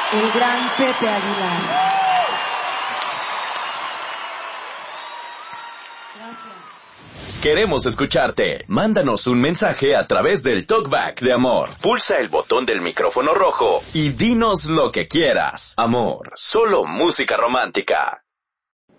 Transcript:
el gran Pepe Aguilar. Gracias. Queremos escucharte. Mándanos un mensaje a través del Talkback de Amor. Pulsa el botón del micrófono rojo y dinos lo que quieras. Amor, solo música romántica.